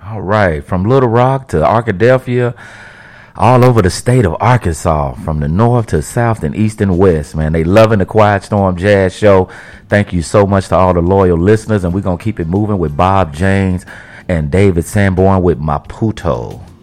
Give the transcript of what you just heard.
All right, from Little Rock to Arkadelphia, all over the state of Arkansas, from the north to south and east and west, man. They loving the Quiet Storm Jazz Show. Thank you so much to all the loyal listeners, and we're going to keep it moving with Bob James and David Sanborn with Maputo.